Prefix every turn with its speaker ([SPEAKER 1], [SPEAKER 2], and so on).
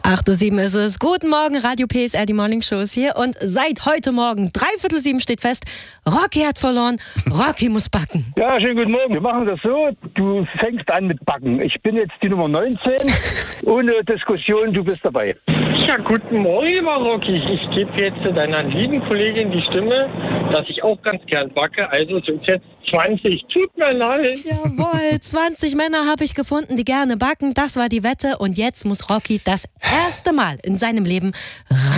[SPEAKER 1] 8:07 Uhr ist es. Guten Morgen, Radio PSR, die Morning Show ist hier. Und seit heute Morgen, 6:45 steht fest, Rocky hat verloren, Rocky muss backen.
[SPEAKER 2] Ja, schönen guten Morgen. Wir machen das so, du fängst an mit Backen. Ich bin jetzt die Nummer 19. Ohne Diskussion, du bist dabei.
[SPEAKER 3] Ja, guten Morgen, lieber Rocky. Ich gebe jetzt deiner lieben Kollegin die Stimme, dass ich auch ganz gern backe. Also sind jetzt 20. Tut mir leid.
[SPEAKER 1] Jawohl, 20 Männer habe ich gefunden, die gerne backen. Das war die Wette. Und jetzt muss Rocky das erste Mal in seinem Leben ran.